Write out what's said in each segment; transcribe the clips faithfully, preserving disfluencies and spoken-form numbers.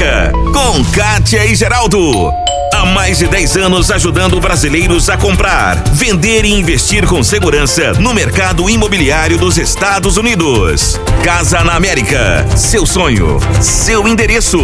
América, com Kátia e Geraldo. Há mais de dez anos ajudando brasileiros a comprar, vender e investir com segurança no mercado imobiliário dos Estados Unidos. Casa na América, seu sonho, seu endereço.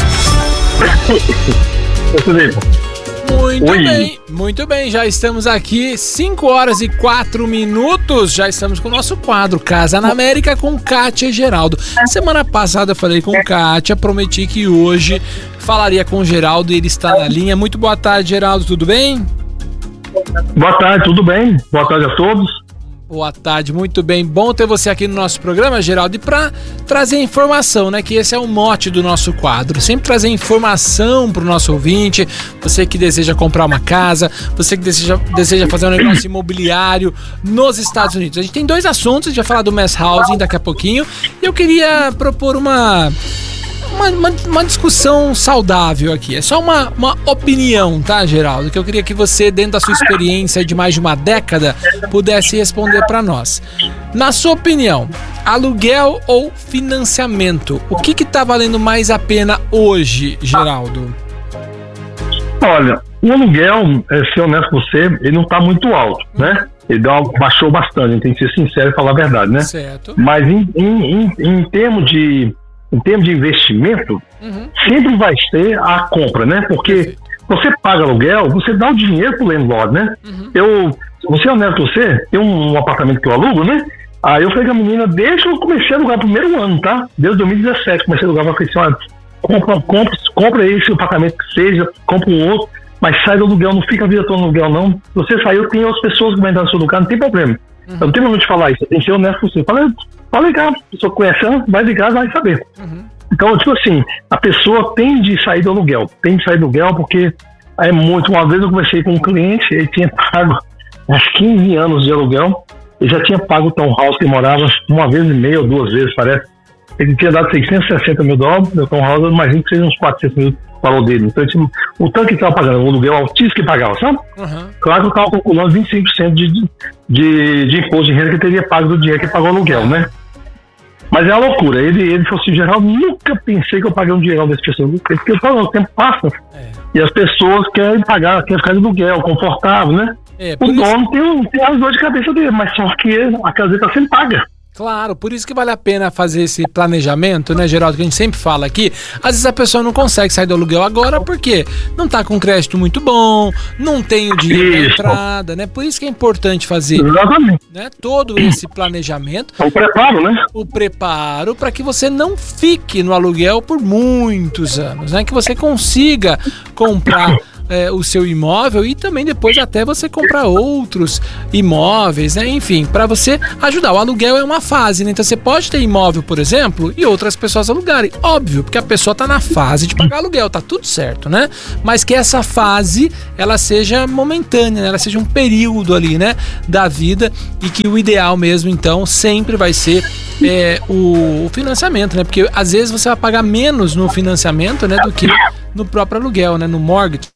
Muito Oi. bem, muito bem, já estamos aqui, cinco horas e quatro minutos, já estamos com o nosso quadro Casa na América com Kátia e Geraldo. Semana passada eu falei com Kátia, prometi que hoje falaria com o Geraldo e ele está na linha. Muito boa tarde, Geraldo, tudo bem? Boa tarde, tudo bem? Boa tarde a todos. Boa tarde, muito bem. Bom ter você aqui no nosso programa, Geraldo, e para trazer informação, né? Que esse é o mote do nosso quadro. Sempre trazer informação para o nosso ouvinte, você que deseja comprar uma casa, você que deseja, deseja fazer um negócio imobiliário nos Estados Unidos. A gente tem dois assuntos, a gente vai falar do mass housing daqui a pouquinho, e eu queria propor uma... Uma, uma, uma discussão saudável aqui. É só uma, uma opinião, tá, Geraldo? Que eu queria que você, dentro da sua experiência de mais de uma década, pudesse responder para nós. Na sua opinião, aluguel ou financiamento? O que que tá valendo mais a pena hoje, Geraldo? Olha, o aluguel, ser honesto com você, ele não tá muito alto, né? Ele baixou bastante, a gente tem que ser sincero e falar a verdade, né? Certo. Mas em, em, em, em termos de em termos de investimento, uhum. sempre vai ter a compra, né? Porque você paga aluguel, você dá o dinheiro pro landlord, né? Uhum. Eu, você é honesto com você, tem um, um apartamento que eu alugo, né? Aí eu falei com a menina, desde que eu comecei a alugar o primeiro ano, tá? Desde dois mil e dezessete, comecei a alugar, eu falei assim, olha, compra, compra, compra esse apartamento que seja, compra um outro, mas sai do aluguel, não fica a vida toda no aluguel, não. Se você saiu, tem outras pessoas que vão entrar no seu lugar, não tem problema. Uhum. Eu não tenho problema de falar isso, eu tenho que ser honesto com você. Falei, pode ligar, a pessoa conhece, vai ligar, vai saber. Uhum. Então, tipo assim, a pessoa tem de sair do aluguel, tem de sair do aluguel porque é muito. Uma vez eu conversei com um cliente, ele tinha pago uns quinze anos de aluguel, ele já tinha pago o townhouse que morava uma vez e meia ou duas vezes, parece. Ele tinha dado seiscentos e sessenta mil dólares, meu townhouse, eu imagino que seja uns quatrocentos mil valor dele. Então, tinha, o tanto que estava pagando, o aluguel altíssimo que pagava, sabe? Uhum. Claro que eu estava calculando vinte e cinco por cento de, de, de imposto de renda que ele teria pago do dinheiro que pagou o aluguel, né? Mas é uma loucura. Ele, ele falou assim, Geraldo, nunca pensei que eu paguei um dinheirão desse pessoas. Porque o tempo passa é. e as pessoas querem pagar, querem ficar no aluguel, confortável, né? É, o dono isso... tem, tem as dores de cabeça dele, mas só que a casa dele está sendo paga. Claro, por isso que vale a pena fazer esse planejamento, né, Geraldo, que a gente sempre fala aqui. Às vezes a pessoa não consegue sair do aluguel agora porque não tá com crédito muito bom, não tem o dinheiro da entrada, né? Por isso que é importante fazer, né, todo esse planejamento. O preparo, né? O preparo para que você não fique no aluguel por muitos anos, né? Que você consiga comprar É, o seu imóvel e também depois até você comprar outros imóveis, né? Enfim, para você ajudar. O aluguel é uma fase, né? Então você pode ter imóvel, por exemplo, e outras pessoas alugarem. Óbvio, porque a pessoa tá na fase de pagar aluguel, tá tudo certo, né? Mas que essa fase, ela seja momentânea, né? Ela seja um período ali, né? Da vida e que o ideal mesmo, então, sempre vai ser é, o, o financiamento, né? Porque às vezes você vai pagar menos no financiamento, né? Do que no próprio aluguel, né? No mortgage.